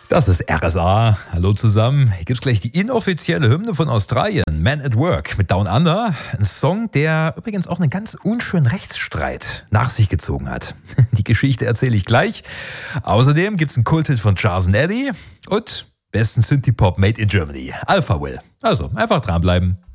Das ist RSA. Hallo zusammen. Hier gibt's gleich die inoffizielle Hymne von Australien, Man at Work mit Down Under. Ein Song, der übrigens auch einen ganz unschönen Rechtsstreit nach sich gezogen hat. Die Geschichte erzähle ich gleich. Außerdem gibt's einen Kulthit von Charles and Eddie und besten Synthie-Pop made in Germany, Alpha Will. Also, einfach dranbleiben.